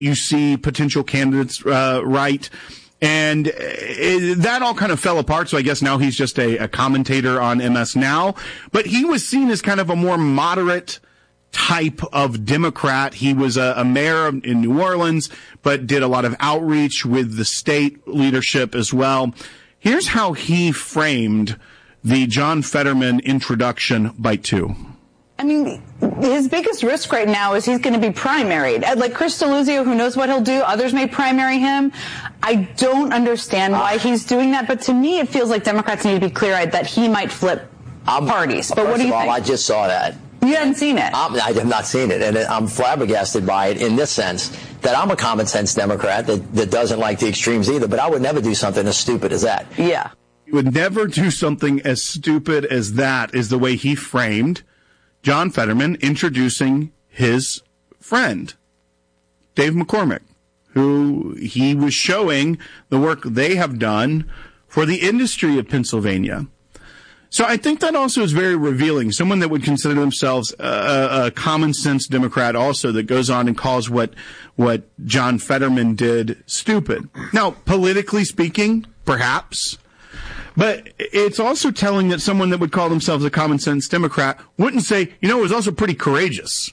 you see potential candidates right. And that all kind of fell apart. So I guess now he's just a commentator on MS Now. But he was seen as kind of a more moderate type of Democrat. He was a mayor in New Orleans, but did a lot of outreach with the state leadership as well. Here's how he framed the John Fetterman introduction by two. I mean, his biggest risk right now is he's going to be primaried. Like Chris Deluzio, who knows what he'll do. Others may primary him. I don't understand why he's doing that. But to me, it feels like Democrats need to be clear-eyed that he might flip parties. But what do you think? I just saw that. You hadn't seen it? I have not seen it, and I'm flabbergasted by it in this sense that I'm a common-sense Democrat that doesn't like the extremes either, but I would never do something as stupid as that. Yeah. You would never do something as stupid as that, is the way he framed John Fetterman introducing his friend, Dave McCormick, who he was showing the work they have done for the industry of Pennsylvania. So I think that also is very revealing. Someone that would consider themselves a common sense Democrat also that goes on and calls what John Fetterman did stupid. Now, politically speaking, perhaps. But it's also telling that someone that would call themselves a common sense Democrat wouldn't say, it was also pretty courageous.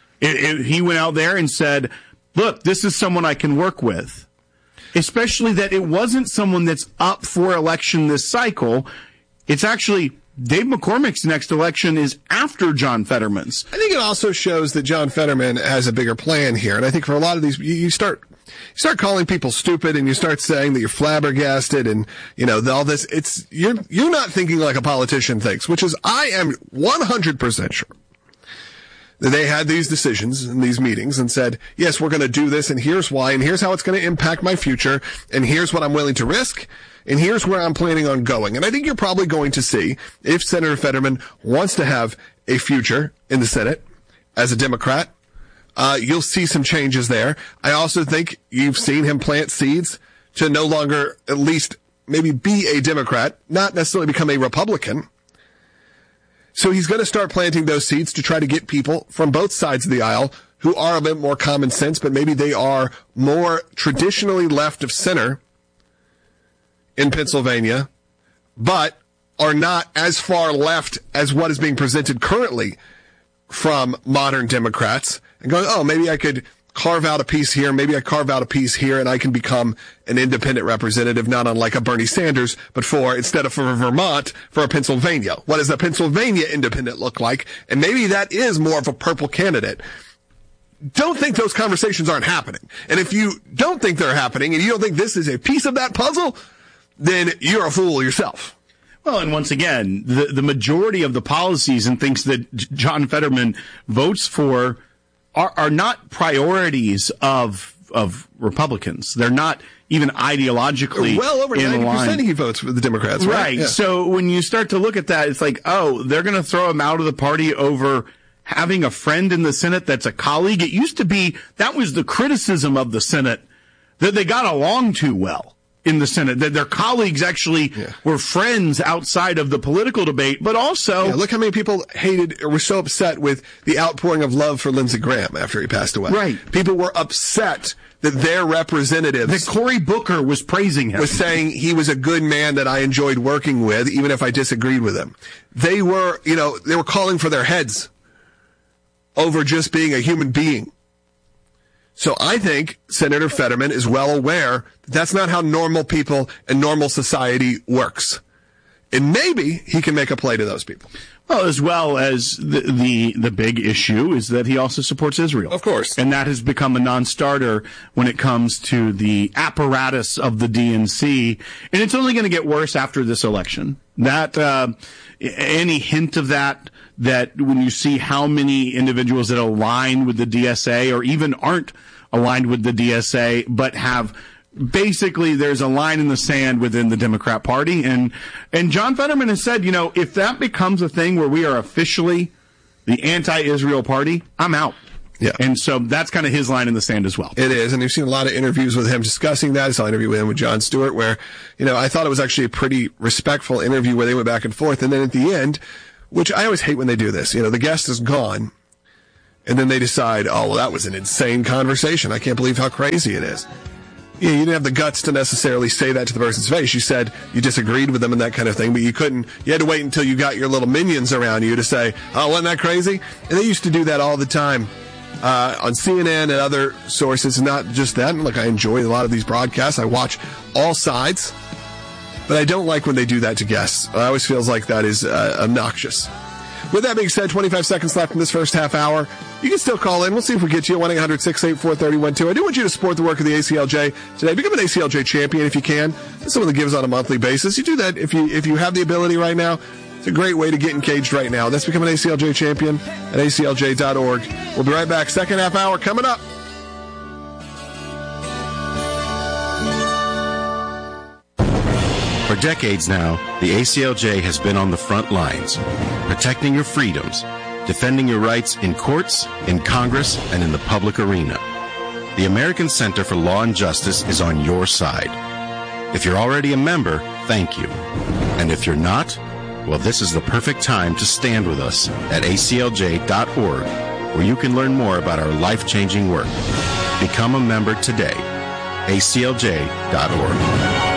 He went out there and said, look, this is someone I can work with. Especially that it wasn't someone that's up for election this cycle. It's actually Dave McCormick's next election is after John Fetterman's. I think it also shows that John Fetterman has a bigger plan here. And I think for a lot of these, you start calling people stupid and you start saying that you're flabbergasted and, all this. You're not thinking like a politician thinks, which is I am 100% sure that they had these decisions in these meetings and said, yes, we're going to do this and here's why and here's how it's going to impact my future and here's what I'm willing to risk. And here's where I'm planning on going. And I think you're probably going to see, if Senator Fetterman wants to have a future in the Senate as a Democrat, you'll see some changes there. I also think you've seen him plant seeds to no longer at least maybe be a Democrat, not necessarily become a Republican. So he's going to start planting those seeds to try to get people from both sides of the aisle who are a bit more common sense, but maybe they are more traditionally left of center in Pennsylvania, but are not as far left as what is being presented currently from modern Democrats, and going, oh, maybe I could carve out a piece here, maybe I carve out a piece here, and I can become an independent representative, not unlike a Bernie Sanders, but instead of for Vermont, for a Pennsylvania. What does a Pennsylvania independent look like? And maybe that is more of a purple candidate. Don't think those conversations aren't happening. And if you don't think they're happening, and you don't think this is a piece of that puzzle, then you're a fool yourself. Well, and once again, the majority of the policies and things that John Fetterman votes for are not priorities of Republicans. They're not even ideologically well over 90% he votes for the Democrats, right? Right. Yeah. So when you start to look at that, it's like, oh, they're going to throw him out of the party over having a friend in the Senate that's a colleague. It used to be that was the criticism of the Senate, that they got along too well in the Senate, that their colleagues actually were friends outside of the political debate, but also... Yeah, look how many people hated or were so upset with the outpouring of love for Lindsey Graham after he passed away. Right. People were upset that their representatives... That Cory Booker was praising him. Was saying he was a good man that I enjoyed working with, even if I disagreed with him. They were, they were calling for their heads over just being a human being. So I think Senator Fetterman is well aware that that's not how normal people and normal society works. And maybe he can make a play to those people. Well, as well as the big issue is that he also supports Israel. Of course. And that has become a non-starter when it comes to the apparatus of the DNC. And it's only going to get worse after this election. That, any hint of that when you see how many individuals that align with the DSA or even aren't aligned with the DSA, but have basically there's a line in the sand within the Democrat Party. And John Fetterman has said, if that becomes a thing where we are officially the anti-Israel party, I'm out. Yeah. And so that's kind of his line in the sand as well. It is. And you've seen a lot of interviews with him discussing that. I saw an interview with him with Jon Stewart where, I thought it was actually a pretty respectful interview where they went back and forth. And then at the end, which I always hate when they do this, the guest is gone and then they decide, oh, well, that was an insane conversation. I can't believe how crazy it is. Yeah, you didn't have the guts to necessarily say that to the person's face. You said you disagreed with them and that kind of thing, but you couldn't. You had to wait until you got your little minions around you to say, oh, wasn't that crazy? And they used to do that all the time on CNN and other sources. Not just that. Look, I enjoy a lot of these broadcasts. I watch all sides, but I don't like when they do that to guests. It always feels like that is obnoxious. With that being said, 25 seconds left in this first half hour. You can still call in. We'll see if we get you. 1-800-684-3012. I do want you to support the work of the ACLJ today. Become an ACLJ champion if you can. Someone that gives on a monthly basis. You do that if you have the ability right now. It's a great way to get engaged right now. Let's become an ACLJ champion at aclj.org. We'll be right back. Second half hour coming up. For decades now, the ACLJ has been on the front lines, protecting your freedoms, defending your rights in courts, in Congress, and in the public arena. The American Center for Law and Justice is on your side. If you're already a member, thank you. And if you're not, well, this is the perfect time to stand with us at aclj.org, where you can learn more about our life-changing work. Become a member today. aclj.org.